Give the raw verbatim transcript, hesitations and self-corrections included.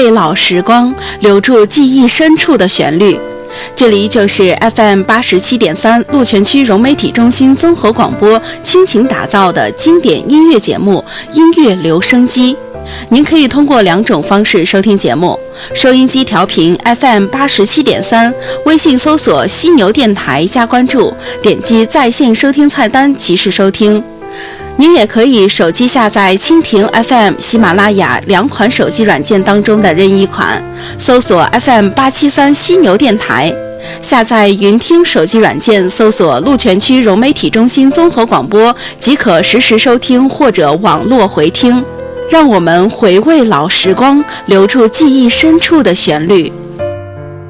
味老时光，留住记忆深处的旋律。这里就是 F M 八十七点三鹿泉区融媒体中心综合广播倾情打造的经典音乐节目《音乐留声机》。您可以通过两种方式收听节目：收音机调频 F M 八十七点三，微信搜索犀牛电台加关注，点击在线收听菜单及时收听。您也可以手机下载蜻蜓 F M、喜马拉雅两款手机软件当中的任意款，搜索 F M 八七三犀牛电台。下载云听手机软件，搜索鹿泉区融媒体中心综合广播，即可实时收听或者网络回听。让我们回味老时光，留住记忆深处的旋律。